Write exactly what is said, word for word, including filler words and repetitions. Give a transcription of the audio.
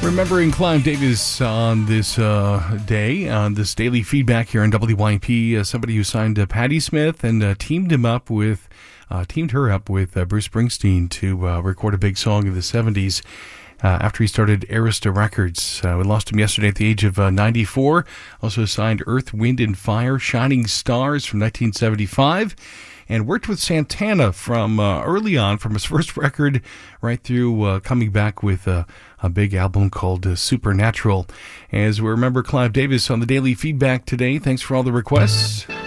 Remembering Clive Davis on this uh, day, on this daily feedback here on W Y P, uh, somebody who signed uh, Patti Smith and uh, teamed him up with, uh, teamed her up with uh, Bruce Springsteen to uh, record a big song in the seventies uh, after he started Arista Records. Uh, we lost him yesterday at the age of uh, ninety-four. Also signed Earth, Wind and Fire, Shining Stars from nineteen seventy-five. And worked with Santana from uh, early on, from his first record right through uh, coming back with uh, a big album called uh, Supernatural. As we remember Clive Davis on the Daily Feedback today, thanks for all the requests.